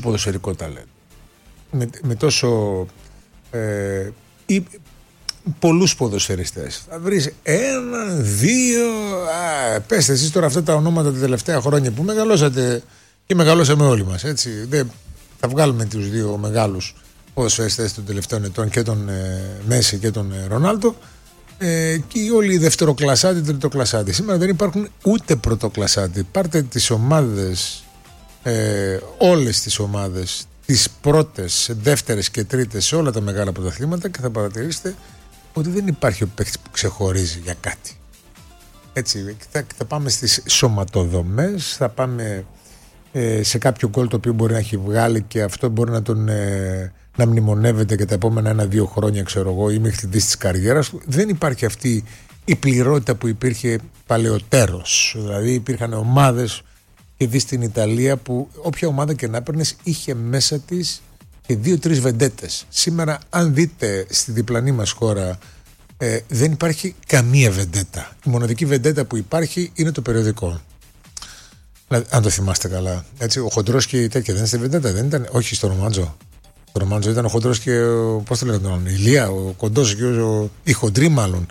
ποδοσφαιρικό ταλέντο, με τόσο πολλούς ποδοσφαιριστές. Θα βρεις ένα, δύο, πέστε εσείς τώρα αυτά τα ονόματα τα τελευταία χρόνια που μεγαλώσατε και μεγαλώσαμε όλοι μας, έτσι. Θα βγάλουμε τους δύο μεγάλους ποδοσφαιριστές των τελευταίων ετών, και τον Μέση και τον Ρονάλντο, και όλοι οι δευτεροκλασσάτοι, τριτοκλασσάτοι. Σήμερα δεν υπάρχουν ούτε πρωτοκλασσάτοι. Πάρτε τις ομάδες, όλες τις ομάδες, τις πρώτες, δεύτερες και τρίτες σε όλα τα μεγάλα πρωταθλήματα, και θα παρατηρήσετε ότι δεν υπάρχει ο παίκτης που ξεχωρίζει για κάτι. Έτσι, θα πάμε στις σωματοδομές, θα πάμε σε κάποιο γκολ το οποίο μπορεί να έχει βγάλει και αυτό μπορεί να μνημονεύεται και τα επόμενα 1-2 χρόνια, ξέρω εγώ, ή μέχρι τη δύση της καριέρας του. Δεν υπάρχει αυτή η πληρότητα που υπήρχε παλαιοτέρως. Δηλαδή υπήρχαν ομάδες, και δεις στην Ιταλία, που όποια ομάδα και να παίρνεις είχε μέσα της και 2-3 βεντέτες. Σήμερα, αν δείτε στη διπλανή μας χώρα, δεν υπάρχει καμία βεντέτα. Η μοναδική βεντέτα που υπάρχει είναι το περιοδικό. Δηλαδή, αν το θυμάστε καλά. Έτσι, ο Χοντρός και η τέτοια δεν είναι στη βεντέτα, δεν ήταν? Όχι, στο Ρομάντζο. Στο Ρομάντζο ήταν ο Χοντρός και πώς το λέγανε τον Ηλία, ο Κοντός και η Χοντρή, μάλλον.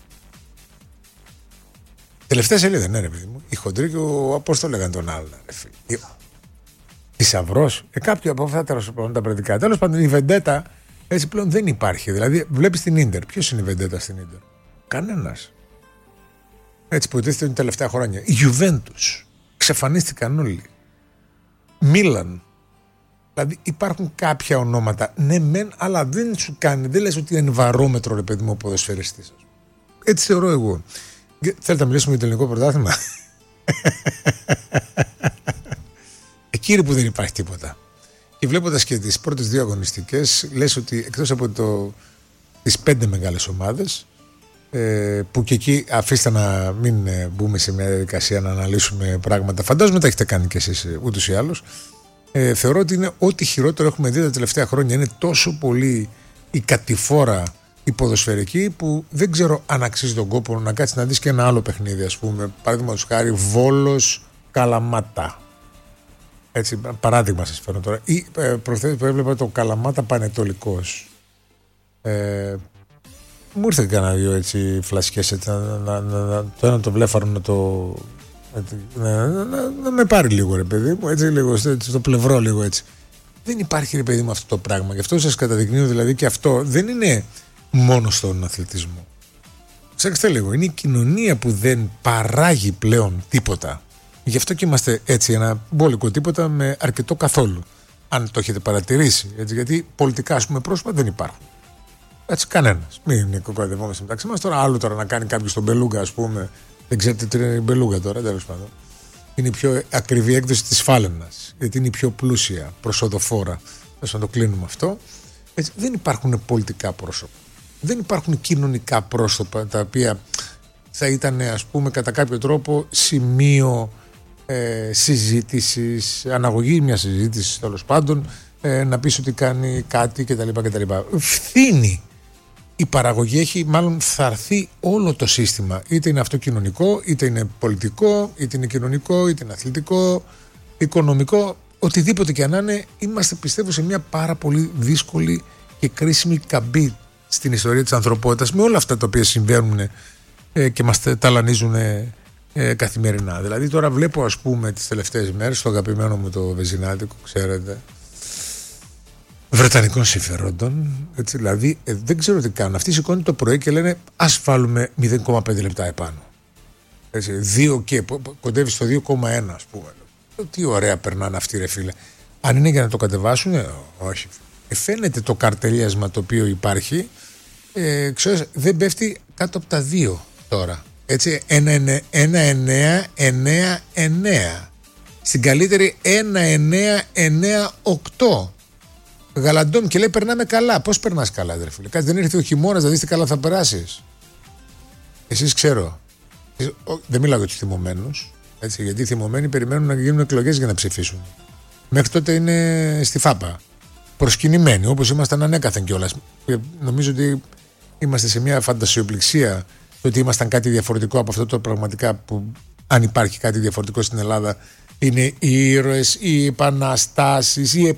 Τελευταία σελίδα, ναι, ρε παιδί μου. Η Χοντρή και πώς το λέγανε τον άλλο. Θησαυρός. Κάποιο από αυτά τα predικά. Τέλος πάντων, η βεντέτα έτσι πλέον δεν υπάρχει. Δηλαδή, βλέπεις την Ίντερ. Ποιος είναι η βεντέτα στην Ίντερ? Κανένας. Έτσι που υποτίθεται την τελευταία χρόνια. Η Juventus. Ξεφανίστηκαν όλοι. Μίλαν. Δηλαδή υπάρχουν κάποια ονόματα. Ναι, μεν, αλλά δεν σου κάνει. Δεν λες ότι είναι βαρόμετρο, ρε παιδί μου, ο ποδοσφαιριστής. Έτσι θεωρώ εγώ. Θέλετε να μιλήσουμε για το ελληνικό πρωτάθλημα? Εκεί που δεν υπάρχει τίποτα. Και βλέποντας και τις πρώτες δύο αγωνιστικές, λες ότι εκτός από τις 5 μεγάλες ομάδες, που και εκεί αφήστε να μην μπούμε σε μια διαδικασία να αναλύσουμε πράγματα, φαντάζομαι τα έχετε κάνει κι εσείς ούτως ή άλλως, θεωρώ ότι είναι ό,τι χειρότερο έχουμε δει τα τελευταία χρόνια. Είναι τόσο πολύ η κατηφόρα η ποδοσφαιρική, που δεν ξέρω αν αξίζει τον κόπο να κάτσεις να δεις και ένα άλλο παιχνίδι, ας πούμε, παραδείγματος χάρη Βόλος Καλαμάτα. Έτσι, παράδειγμα σας φέρνω τώρα. Ή προχθές που έβλεπα το Καλαμάτα Πανετολικός. Μου ήρθε κανένα δύο έτσι φλασιές, έτσι, το ένα το βλέφαρο να με πάρει λίγο, ρε παιδί μου, έτσι λίγο στο πλευρό λίγο έτσι. Δεν υπάρχει, ρε παιδί μου, αυτό το πράγμα. Γι' αυτό σας καταδεικνύω δηλαδή, και αυτό δεν είναι μόνο στον αθλητισμό. Ψάξτε λίγο, είναι η κοινωνία που δεν παράγει πλέον τίποτα. Γι' αυτό και είμαστε έτσι ένα μπόλικο τίποτα με αρκετό καθόλου. Αν το έχετε παρατηρήσει, έτσι, γιατί πολιτικά, ας πούμε, πρόσωπα δεν υπάρχουν. Έτσι, κανένας. Μην κοκοϊδευόμαστε μεταξύ μας. Τώρα, άλλο τώρα να κάνει κάποιος τον μπελούγκα, ας πούμε. Δεν ξέρετε τι είναι η μπελούγκα τώρα, τέλος πάντων. Είναι η πιο ακριβή έκδοση της φάλαινας. Γιατί είναι η πιο πλούσια, προσοδοφόρα. Να το κλείνουμε αυτό. Έτσι, δεν υπάρχουν πολιτικά πρόσωπα. Δεν υπάρχουν κοινωνικά πρόσωπα τα οποία θα ήταν, ας πούμε, κατά κάποιο τρόπο σημείο συζήτησης, αναγωγή μια συζήτηση, τέλος πάντων, να πεις ότι κάνει κάτι κτλ. Φθήνει η παραγωγή, έχει μάλλον φθαρθεί όλο το σύστημα. Είτε είναι αυτό κοινωνικό, είτε είναι πολιτικό, είτε είναι κοινωνικό, είτε είναι αθλητικό, οικονομικό, οτιδήποτε και αν είναι. Είμαστε, πιστεύω, σε μια πάρα πολύ δύσκολη και κρίσιμη καμπή στην ιστορία της ανθρωπότητας, με όλα αυτά τα οποία συμβαίνουν και μας ταλανίζουν καθημερινά. Δηλαδή τώρα βλέπω, ας πούμε, τις τελευταίες μέρες το αγαπημένο μου το βεζινάτικο, ξέρετε, βρετανικών συμφερόντων, έτσι, δηλαδή δεν ξέρω τι κάνουν. Αυτοί σηκώνουν το πρωί και λένε ας βάλουμε 0,5 λεπτά επάνω. Έτσι, 2 και κοντεύει στο 2,1, ας πούμε. Τι ωραία περνάνε αυτοί, ρε φίλε. Αν είναι για να το κατεβάσουν, όχι. Φαίνεται το καρτελιάσμα το οποίο υπάρχει, ξέρεις, δεν πέφτει κάτω από τα 2 τώρα. Έτσι, 1,9,9,9. Στην καλύτερη 1,9,9,8. Γαλαντών, και λέει περνάμε καλά. Πώς περνάς καλά, ρε φίλε? Κάτι δεν ήρθε ο χειμώνας να δεις τι καλά θα περάσεις? Εσείς ξέρω. Δεν μιλάω για τους θυμωμένους. Έτσι, γιατί οι θυμωμένοι περιμένουν να γίνουν εκλογές για να ψηφίσουν. Μέχρι τότε είναι στη φάπα. Προσκυνημένοι, όπως ήμασταν ανέκαθεν κιόλας. Νομίζω ότι είμαστε σε μια φαντασιοπληξία το ότι ήμασταν κάτι διαφορετικό από αυτό το πραγματικά, που αν υπάρχει κάτι διαφορετικό στην Ελλάδα είναι οι ήρωες, οι επαναστάσεις, οι